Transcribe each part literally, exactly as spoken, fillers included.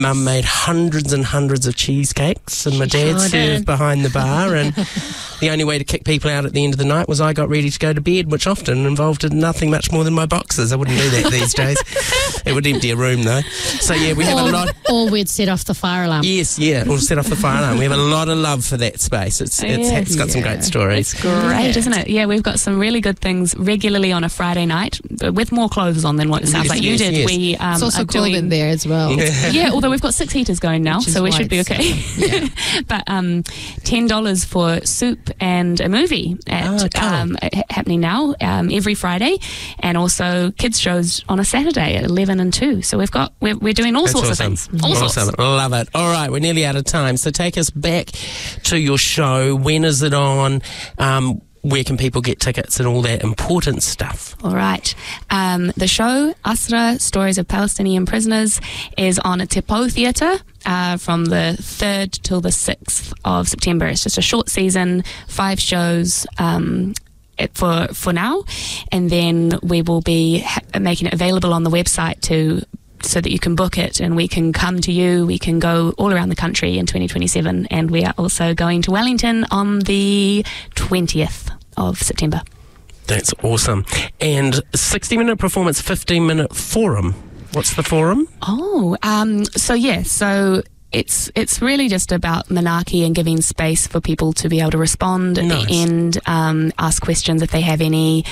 Mum made hundreds and hundreds of cheesecakes, and my dad Sure served did. behind the bar, and the only way to kick people out at the end of the night was I got ready to go to bed, which often involved nothing much more than my boxes. I wouldn't do that these days. It would empty a room, though. So, yeah, we have a Or, lot... or we'd set off the fire alarm. Yes, yeah, or set off the fire alarm. We have a lot of love for that space. It's it's, Yes. it's got some great stories. It's great, isn't it? Yeah, we've got some really good things regularly on a Friday night, but with more clothes on than what it sounds Yes, like you yes, did. yes. We um, It's also are cold doing, in there as well. Yeah, although we've got six heaters going now, Which is so we why should be it's okay. Yeah. But um, ten dollars for soup and a movie at Oh, cool. um, ha- happening now um, every Friday, and also kids shows on a Saturday at eleven and two. So we've got we're, we're doing all That's sorts awesome. of things. All awesome. sorts. Love it. All right, we're nearly out of time. So take us back to your show. When is it on? Um, where can people get tickets and all that important stuff? All right. Um, the show, Asra, Stories of Palestinian Prisoners, is on at Te Pou Theatre uh, from the third till the sixth of September. It's just a short season, five shows um, it- for, for now. And then we will be ha- making it available on the website to so that you can book it and we can come to you. We can go all around the country in twenty twenty-seven, and we are also going to Wellington on the twentieth of September. That's awesome. And sixty minute performance, fifteen minute forum. What's the forum? Oh, um, so yeah, so it's it's really just about Manaaki and giving space for people to be able to respond at Nice. the end, um, ask questions if they have any.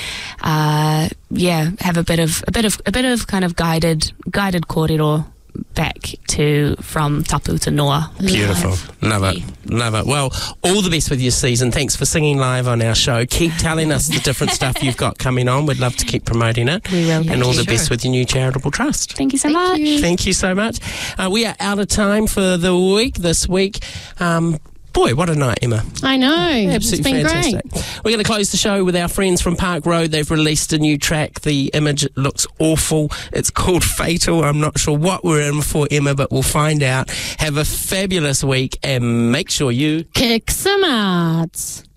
Uh, yeah, have a bit of a bit of a bit of kind of guided guided kōrero back to from Tapu to Noa. Beautiful. Love it. Love it. Well, all the best with your season. Thanks for singing live on our show. Keep telling us the different stuff you've got coming on. We'd love to keep promoting it. We will. And Thank all you. the best with your new charitable trust. Thank you so Thank much. you. Thank you so much. Uh, we are out of time for the week this week. Um, boy, what a night, Emma. I know. Absolutely it's been fantastic. great. We're going to close the show with our friends from Park Road. They've released a new track. The image looks awful. It's called Fatal. I'm not sure what we're in for, Emma, but we'll find out. Have a fabulous week and make sure you... Kick some ass.